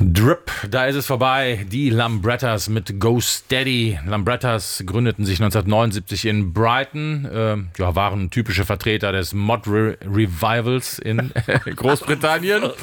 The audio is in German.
Drip, da ist es vorbei. Die Lambrettas mit Go Steady. Lambrettas gründeten sich 1979 in Brighton, waren typische Vertreter des Mod Revivals in Großbritannien.